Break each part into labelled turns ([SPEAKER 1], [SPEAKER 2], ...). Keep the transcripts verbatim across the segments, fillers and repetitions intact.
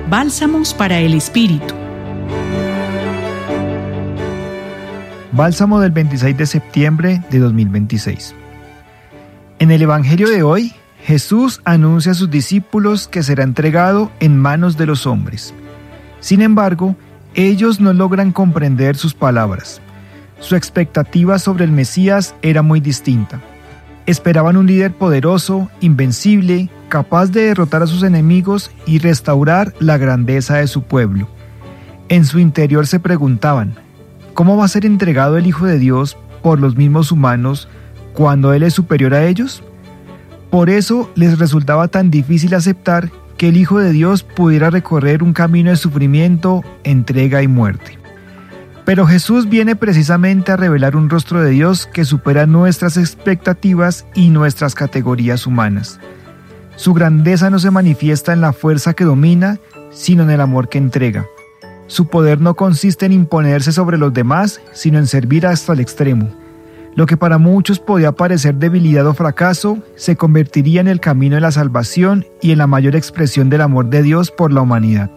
[SPEAKER 1] Bálsamos para el Espíritu.
[SPEAKER 2] Bálsamo del veintiséis de septiembre de dos mil veintiséis. En el Evangelio de hoy, Jesús anuncia a sus discípulos que será entregado en manos de los hombres. Sin embargo, ellos no logran comprender sus palabras. Su expectativa sobre el Mesías era muy distinta. Esperaban un líder poderoso, invencible, capaz de derrotar a sus enemigos y restaurar la grandeza de su pueblo. En su interior se preguntaban, ¿cómo va a ser entregado el Hijo de Dios por los mismos humanos cuando Él es superior a ellos? Por eso les resultaba tan difícil aceptar que el Hijo de Dios pudiera recorrer un camino de sufrimiento, entrega y muerte. Pero Jesús viene precisamente a revelar un rostro de Dios que supera nuestras expectativas y nuestras categorías humanas. Su grandeza no se manifiesta en la fuerza que domina, sino en el amor que entrega. Su poder no consiste en imponerse sobre los demás, sino en servir hasta el extremo. Lo que para muchos podía parecer debilidad o fracaso, se convertiría en el camino de la salvación y en la mayor expresión del amor de Dios por la humanidad.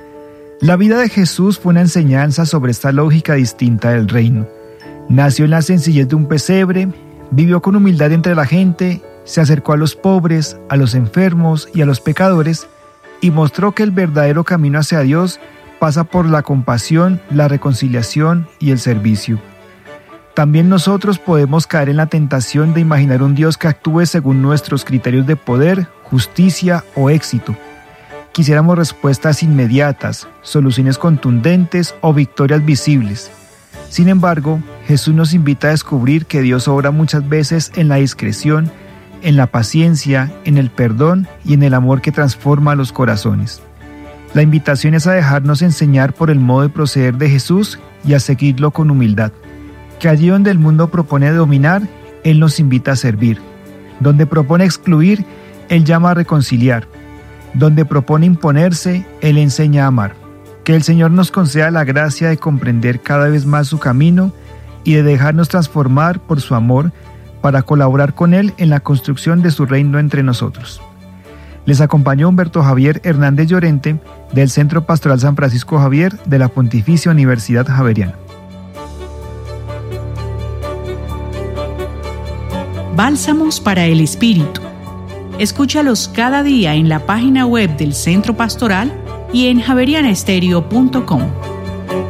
[SPEAKER 2] La vida de Jesús fue una enseñanza sobre esta lógica distinta del reino. Nació en la sencillez de un pesebre, vivió con humildad entre la gente, se acercó a los pobres, a los enfermos y a los pecadores, y mostró que el verdadero camino hacia Dios pasa por la compasión, la reconciliación y el servicio. También nosotros podemos caer en la tentación de imaginar un Dios que actúe según nuestros criterios de poder, justicia o éxito. Quisiéramos respuestas inmediatas, soluciones contundentes o victorias visibles. Sin embargo, Jesús nos invita a descubrir que Dios obra muchas veces en la discreción, en la paciencia, en el perdón y en el amor que transforma los corazones. La invitación es a dejarnos enseñar por el modo de proceder de Jesús y a seguirlo con humildad. Que allí donde el mundo propone dominar, Él nos invita a servir. Donde propone excluir, Él llama a reconciliar. Donde propone imponerse, Él enseña a amar. Que el Señor nos conceda la gracia de comprender cada vez más su camino y de dejarnos transformar por su amor para colaborar con Él en la construcción de su reino entre nosotros. Les acompañó Humberto Javier Hernández Llorente del Centro Pastoral San Francisco Javier de la Pontificia Universidad Javeriana.
[SPEAKER 1] Bálsamos para el Espíritu. Escúchalos cada día en la página web del Centro Pastoral y en javeriana estéreo punto com.